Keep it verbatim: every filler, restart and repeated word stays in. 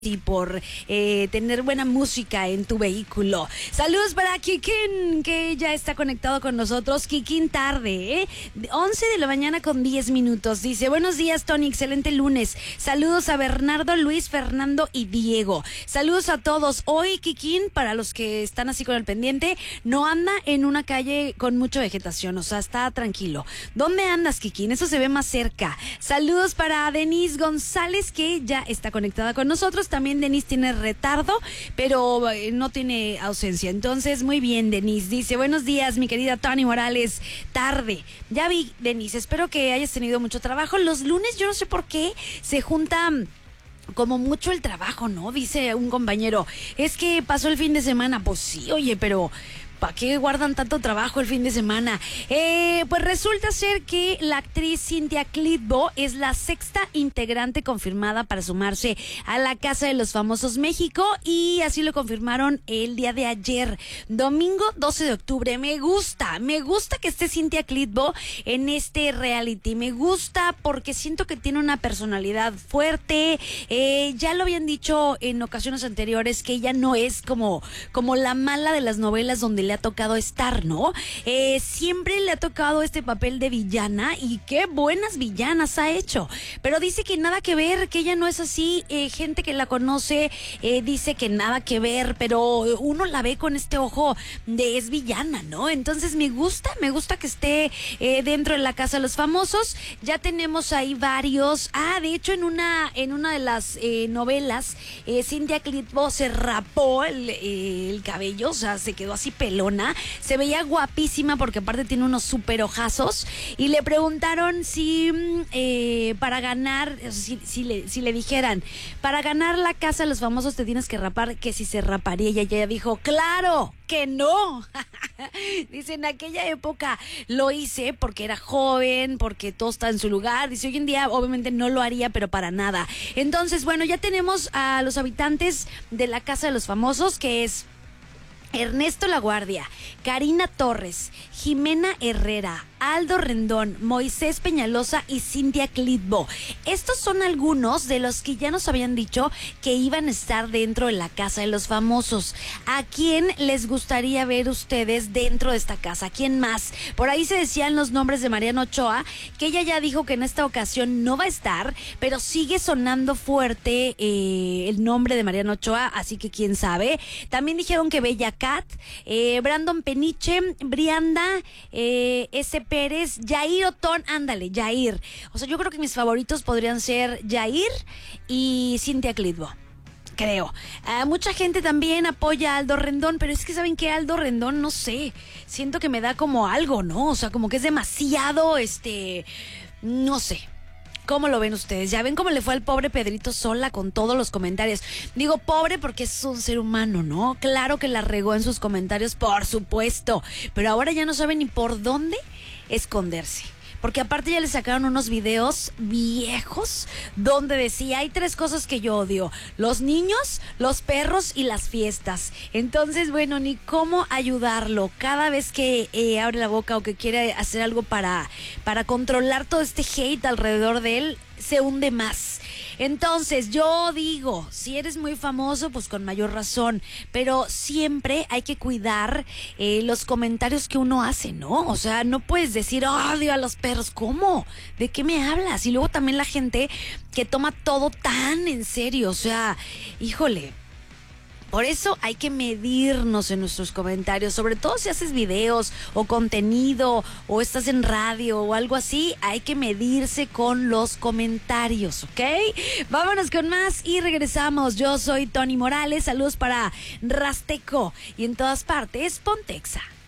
y por eh, tener buena música en tu vehículo. Saludos para Kikín, que ya está conectado con nosotros. Kikín tarde, ¿eh? once de la mañana con diez minutos. Dice, buenos días, Tony, excelente lunes. Saludos a Bernardo, Luis, Fernando y Diego. Saludos a todos. Hoy Kikín, para los que están así con el pendiente, no anda en una calle con mucha vegetación, o sea, está tranquilo. ¿Dónde andas, Kikín? Eso se ve más cerca. Saludos para Denise González, que ya está conectada con nosotros. También Denise tiene retardo, pero no tiene ausencia. Entonces, muy bien, Denise. Dice, buenos días, mi querida Tony Morales. Tarde. Ya vi, Denise, espero que hayas tenido mucho trabajo. Los lunes, yo no sé por qué, se juntan como mucho el trabajo, ¿no? Dice un compañero, es que pasó el fin de semana. Pues sí, oye, pero ¿para qué guardan tanto trabajo el fin de semana? Eh, pues resulta ser que la actriz Cynthia Clitbo es la sexta integrante confirmada para sumarse a la Casa de los Famosos México, y así lo confirmaron el día de ayer, domingo doce de octubre. Me gusta, me gusta que esté Cynthia Clitbo en este reality. Me gusta porque siento que tiene una personalidad fuerte. Eh, ya lo habían dicho en ocasiones anteriores que ella no es como, como la mala de las novelas donde le ha tocado estar, ¿no? Eh, siempre le ha tocado este papel de villana, y qué buenas villanas ha hecho. Pero dice que nada que ver, que ella no es así. Eh, gente que la conoce eh, dice que nada que ver, pero uno la ve con este ojo de es villana, ¿no? Entonces me gusta, me gusta que esté eh, dentro de la Casa de los Famosos. Ya tenemos ahí varios. Ah, de hecho en una en una de las eh, novelas, eh, Cynthia Clitbo se rapó el, eh, el cabello, o sea, se quedó así pelón. Se veía guapísima porque aparte tiene unos super ojazos, y le preguntaron si eh, para ganar, si, si, le, si le dijeran, para ganar la Casa de los Famosos te tienes que rapar, que si se raparía, y ella dijo, claro que no. Dice, en aquella época lo hice porque era joven, porque todo está en su lugar. Dice, hoy en día obviamente no lo haría, pero para nada. Entonces, bueno, ya tenemos a los habitantes de la Casa de los Famosos, que es Ernesto Laguardia, Karina Torres, Jimena Herrera, Aldo Rendón, Moisés Peñalosa y Cynthia Clitbo. Estos son algunos de los que ya nos habían dicho que iban a estar dentro de la Casa de los Famosos. ¿A quién les gustaría ver ustedes dentro de esta casa? ¿A quién más? Por ahí se decían los nombres de Mariana Ochoa, que ella ya dijo que en esta ocasión no va a estar, pero sigue sonando fuerte eh, el nombre de Mariana Ochoa, así que quién sabe. También dijeron que Bella Cat, eh, Brandon Peniche, Brianda, eh, S. Pérez, Jair Otón, ándale, Jair. O sea, yo creo que mis favoritos podrían ser Jair y Cynthia Clitbo, creo. Uh, mucha gente también apoya a Aldo Rendón, pero es que ¿saben qué? Aldo Rendón, no sé, siento que me da como algo, ¿no? O sea, como que es demasiado, este, no sé. ¿Cómo lo ven ustedes? ¿Ya ven cómo le fue al pobre Pedrito Sola con todos los comentarios? Digo pobre porque es un ser humano, ¿no? Claro que la regó en sus comentarios, por supuesto, pero ahora ya no sabe ni por dónde esconderse. Porque aparte ya le sacaron unos videos viejos donde decía, hay tres cosas que yo odio: los niños, los perros y las fiestas. Entonces, bueno, ni cómo ayudarlo. Cada vez que eh, abre la boca o que quiere hacer algo para, para controlar todo este hate alrededor de él, se hunde más. Entonces, yo digo, si eres muy famoso, pues con mayor razón, pero siempre hay que cuidar eh, los comentarios que uno hace, ¿no? O sea, no puedes decir, odio a los perros. ¿Cómo? ¿De qué me hablas? Y luego también la gente que toma todo tan en serio, o sea, híjole. Por eso hay que medirnos en nuestros comentarios, sobre todo si haces videos o contenido o estás en radio o algo así, hay que medirse con los comentarios, ¿ok? Vámonos con más y regresamos. Yo soy Tony Morales, saludos para Rasteco y en todas partes, Pontexa.